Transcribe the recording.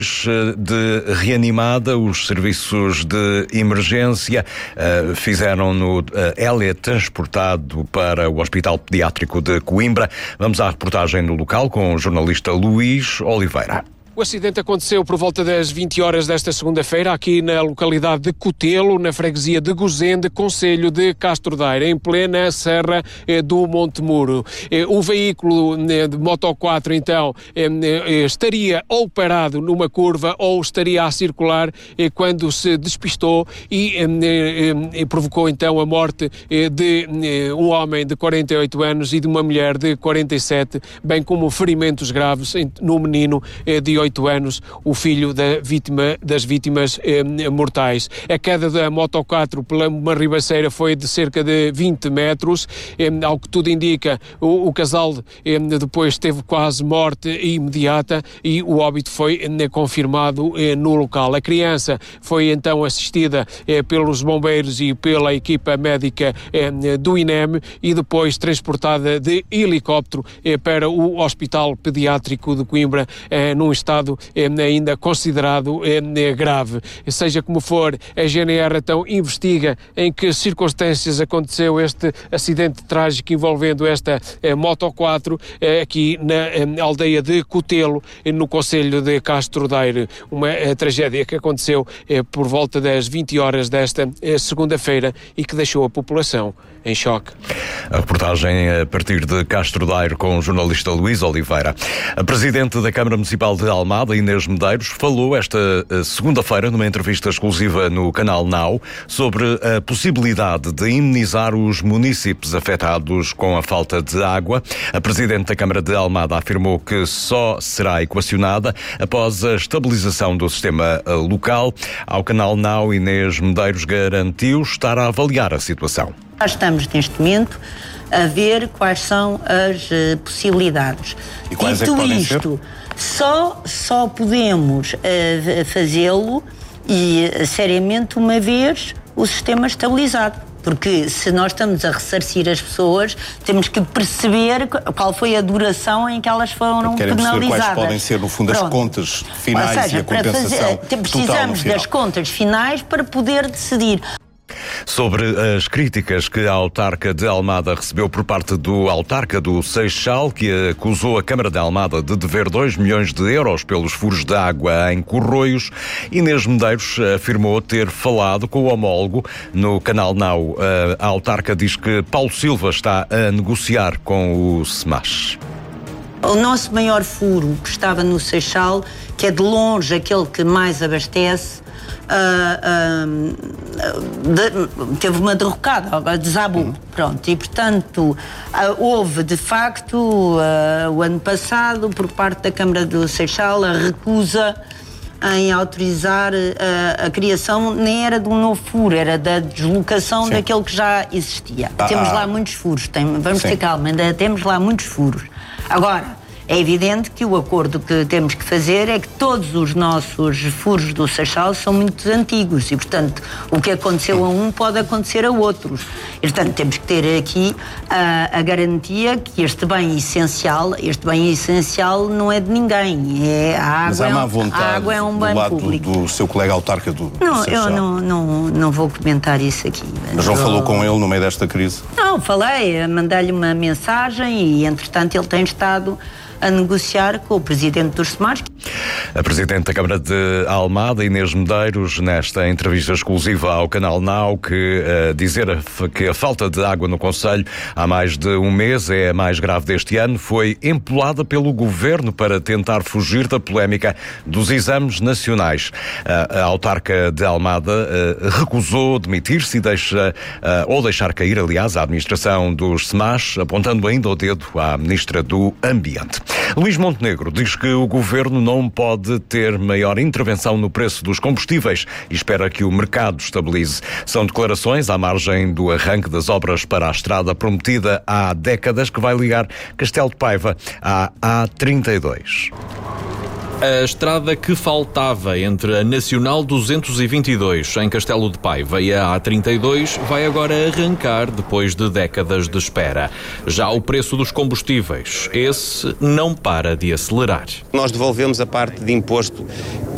de reanimada, os serviços de emergência fizeram-no transportado para o Hospital Pediátrico de Coimbra. Vamos à reportagem no local com o jornalista Luís Oliveira. O acidente aconteceu por volta das 20 horas desta segunda-feira, aqui na localidade de Cotelo, na freguesia de Gozende, concelho de Castro Daire, em plena serra do Monte Muro. O veículo de Moto 4, então, estaria ou parado numa curva ou estaria a circular quando se despistou e provocou, então, a morte de um homem de 48 anos e de uma mulher de 47, bem como ferimentos graves no menino de 8 anos, o filho das vítimas mortais. A queda da Moto 4 pela uma ribaceira foi de cerca de 20 metros. Ao que tudo indica, o casal depois teve quase morte imediata e o óbito foi confirmado no local. A criança foi então assistida pelos bombeiros e pela equipa médica do INEM e depois transportada de helicóptero para o Hospital Pediátrico de Coimbra num estado ainda considerado grave. Seja como for, a GNR então investiga em que circunstâncias aconteceu este acidente trágico envolvendo esta Moto 4 aqui na aldeia de Cotelo, no concelho de Castro Daire. Uma tragédia que aconteceu por volta das 20 horas desta segunda-feira e que deixou a população em choque. A reportagem a partir de Castro Daire com o jornalista Luís Oliveira. A Presidente da Câmara Municipal de Almada, Inês Medeiros, falou esta segunda-feira numa entrevista exclusiva no canal Now sobre a possibilidade de imunizar os municípios afetados com a falta de água. A Presidente da Câmara de Almada afirmou que só será equacionada após a estabilização do sistema local. Ao canal Now, Inês Medeiros garantiu estar a avaliar a situação. Nós estamos neste momento a ver quais são as possibilidades. E quais é que podem ser? Só podemos fazê-lo e seriamente uma vez o sistema estabilizado. Porque se nós estamos a ressarcir as pessoas, temos que perceber qual foi a duração em que elas foram penalizadas. Quais podem ser, no fundo, as contas finais. Ou seja, e a compensação precisamos das contas finais para poder decidir. Sobre as críticas que a autarca de Almada recebeu por parte do autarca do Seixal, que acusou a Câmara de Almada de dever 2 milhões de euros pelos furos de água em Corroios, Inês Medeiros afirmou ter falado com o homólogo no canal Now. A autarca diz que Paulo Silva está a negociar com o SEMAS. O nosso maior furo que estava no Seixal, que é de longe aquele que mais abastece, teve uma derrocada, desabou. Pronto, e portanto houve de facto o ano passado por parte da Câmara do Seixal a recusa em autorizar a criação, nem era de um novo furo, era da deslocação daquele que já existia. Temos lá muitos furos, vamos ter calma, ainda temos lá muitos furos. Agora, é evidente que o acordo que temos que fazer é que todos os nossos furos do Seixal são muito antigos e, portanto, o que aconteceu a um pode acontecer a outros. E, portanto, temos que ter aqui a garantia que este bem essencial não é de ninguém. A água. Mas há má vontade a água é um bem público. Do seu colega autarca do Seixal. Eu não vou comentar isso aqui. Mas não falou com ele no meio desta crise? Não, falei, mandei-lhe uma mensagem e, entretanto, ele tem estado a negociar com o Presidente dos SEMAS. A Presidente da Câmara de Almada, Inês Medeiros, nesta entrevista exclusiva ao canal Now, que dizer que a falta de água no concelho há mais de um mês é a mais grave deste ano, foi empolada pelo Governo para tentar fugir da polémica dos exames nacionais. A autarca de Almada recusou demitir-se e deixar cair, aliás, a administração dos SEMAS, apontando ainda o dedo à Ministra do Ambiente. Luís Montenegro diz que o Governo não pode ter maior intervenção no preço dos combustíveis e espera que o mercado estabilize. São declarações à margem do arranque das obras para a estrada prometida há décadas que vai ligar Castelo de Paiva à A32. A estrada que faltava entre a Nacional 222 em Castelo de Paiva e a A32 vai agora arrancar depois de décadas de espera. Já o preço dos combustíveis, esse não para de acelerar. Nós devolvemos a parte de imposto